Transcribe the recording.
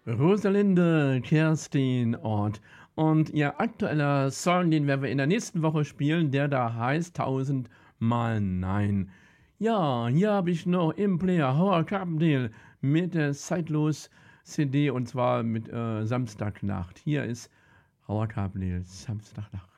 Rosalinde, Kerstin Ort. Und ihr aktueller Song, den werden wir in der nächsten Woche spielen, der da heißt 1000 Mal Nein. Ja, hier habe ich noch im Player Howard Carpendale mit der Zeitlos CD und zwar mit Samstagnacht. Hier ist Howard Carpendale, Samstagnacht.